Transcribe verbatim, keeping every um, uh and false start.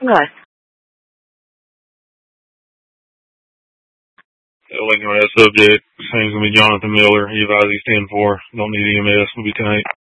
Okay. Lincoln Red subject. His name's gonna be Jonathan Miller. He advises he's ten four. Don't need E M S. Will be tonight.